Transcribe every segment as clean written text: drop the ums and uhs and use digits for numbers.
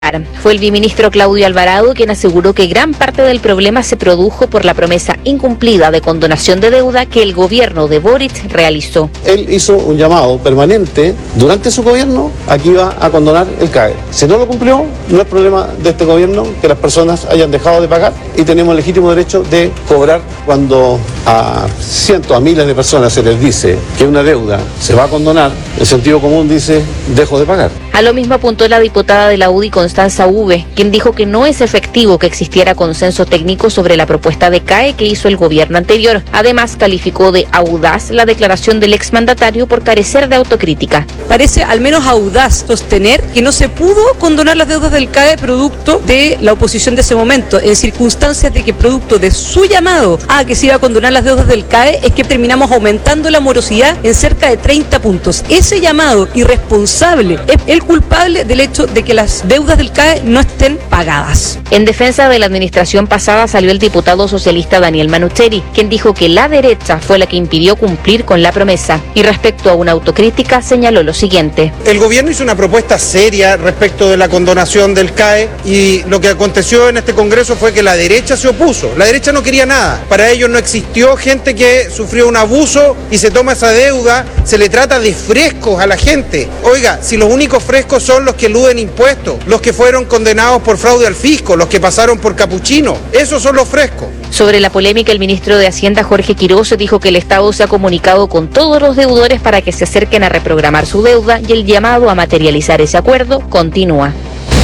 Fue el viceministro Claudio Alvarado quien aseguró que gran parte del problema se produjo por la promesa incumplida de condonación de deuda que el gobierno de Boric realizó. Él hizo un llamado permanente durante su gobierno a que iba a condonar el CAE. Si no lo cumplió, no es problema de este gobierno que las personas hayan dejado de pagar y tenemos el legítimo derecho de cobrar. Cuando a cientos, a miles de personas se les dice que una deuda se va a condonar, el sentido común dice, dejo de pagar. A lo mismo apuntó la diputada de la UDI, Constanza Uve, quien dijo que no es efectivo que existiera consenso técnico sobre la propuesta de CAE que hizo el gobierno anterior. Además, calificó de audaz la declaración del exmandatario por carecer de autocrítica. Parece al menos audaz sostener que no se pudo condonar las deudas del CAE producto de la oposición de ese momento, en circunstancias de que producto de su llamado a que se iba a condonar las deudas del CAE es que terminamos aumentando la morosidad en cerca de 30 puntos. Ese llamado irresponsable es el culpable del hecho de que las deudas del CAE no estén pagadas. En defensa de la administración pasada salió el diputado socialista Daniel Manucheri, quien dijo que la derecha fue la que impidió cumplir con la promesa. Y respecto a una autocrítica, señaló lo siguiente. El gobierno hizo una propuesta seria respecto de la condonación del CAE y lo que aconteció en este Congreso fue que la derecha se opuso. La derecha no quería nada. Para ellos no existió gente que sufrió un abuso y se toma esa deuda, se le trata de frescos a la gente. Oiga, si los únicos frescos son los que eluden impuestos, los que fueron condenados por fraude al fisco, los que pasaron por capuchino, esos son los frescos. Sobre la polémica, el ministro de Hacienda, Jorge Quiroz, dijo que el Estado se ha comunicado con todos los deudores para que se acerquen a reprogramar su deuda y el llamado a materializar ese acuerdo continúa.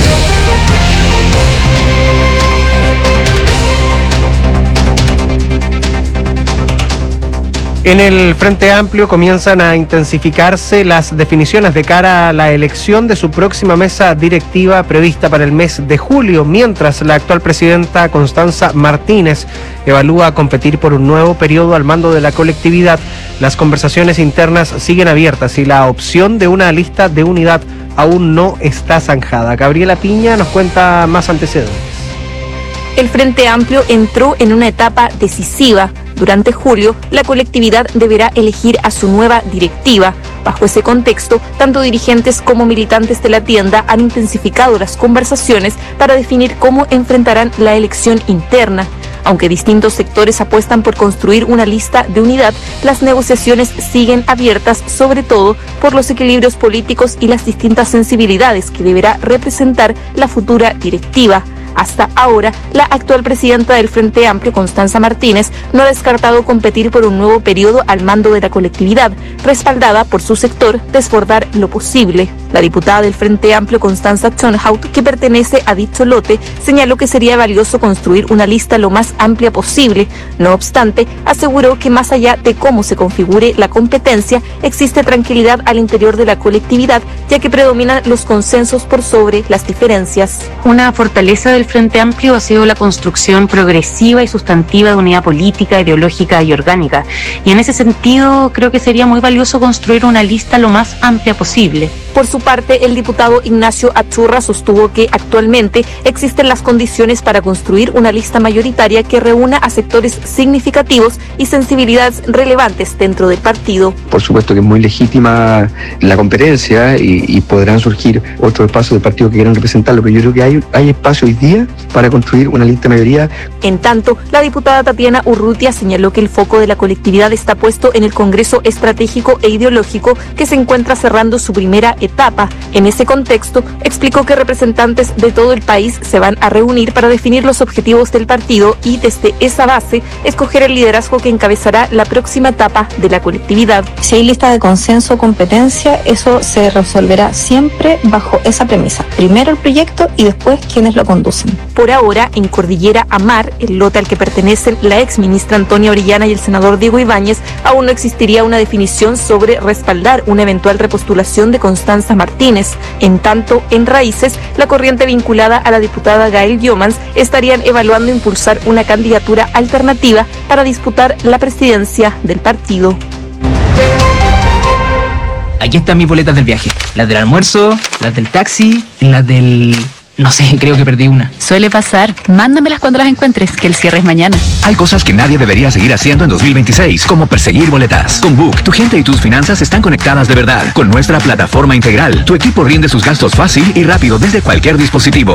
En el Frente Amplio comienzan a intensificarse las definiciones de cara a la elección de su próxima mesa directiva prevista para el mes de julio, mientras la actual presidenta Constanza Martínez evalúa competir por un nuevo periodo al mando de la colectividad. Las conversaciones internas siguen abiertas y la opción de una lista de unidad aún no está zanjada. Gabriela Piña nos cuenta más antecedentes. El Frente Amplio entró en una etapa decisiva. Durante julio, la colectividad deberá elegir a su nueva directiva. Bajo ese contexto, tanto dirigentes como militantes de la tienda han intensificado las conversaciones para definir cómo enfrentarán la elección interna. Aunque distintos sectores apuestan por construir una lista de unidad, las negociaciones siguen abiertas, sobre todo por los equilibrios políticos y las distintas sensibilidades que deberá representar la futura directiva. Hasta ahora, la actual presidenta del Frente Amplio, Constanza Martínez, no ha descartado competir por un nuevo periodo al mando de la colectividad, respaldada por su sector Desbordar lo Posible. La diputada del Frente Amplio, Constanza Schönhaut, que pertenece a dicho lote, señaló que sería valioso construir una lista lo más amplia posible. No obstante, aseguró que más allá de cómo se configure la competencia, existe tranquilidad al interior de la colectividad, ya que predominan los consensos por sobre las diferencias. Una fortaleza del Frente Amplio ha sido la construcción progresiva y sustantiva de unidad política, ideológica y orgánica. Y en ese sentido, creo que sería muy valioso construir una lista lo más amplia posible. Por su parte, el diputado Ignacio Achurra sostuvo que actualmente existen las condiciones para construir una lista mayoritaria que reúna a sectores significativos y sensibilidades relevantes dentro del partido. Por supuesto que es muy legítima la competencia y podrán surgir otros espacios del partido que quieran representarlo, pero yo creo que hay espacio hoy día para construir una lista de mayoría. En tanto, la diputada Tatiana Urrutia señaló que el foco de la colectividad está puesto en el Congreso Estratégico e Ideológico que se encuentra cerrando su primera etapa. En ese contexto, explicó que representantes de todo el país se van a reunir para definir los objetivos del partido y desde esa base escoger el liderazgo que encabezará la próxima etapa de la colectividad. Si hay lista de consenso o competencia, eso se resolverá siempre bajo esa premisa. Primero el proyecto y después quienes lo conducen. Por ahora, en Cordillera Amar, el lote al que pertenecen la ex ministra Antonia Orellana y el senador Diego Ibáñez, aún no existiría una definición sobre respaldar una eventual repostulación de Constanza Martínez. En tanto, en Raíces, la corriente vinculada a la diputada Gael Llomans estarían evaluando impulsar una candidatura alternativa para disputar la presidencia del partido. Aquí están mis boletas del viaje. Las del almuerzo, las del taxi y las del No sé, creo que perdí una. Suele pasar. Mándamelas cuando las encuentres, que el cierre es mañana. Hay cosas que nadie debería seguir haciendo en 2026, como perseguir boletas. Con Book, tu gente y tus finanzas están conectadas de verdad. Con nuestra plataforma integral, tu equipo rinde sus gastos fácil y rápido desde cualquier dispositivo.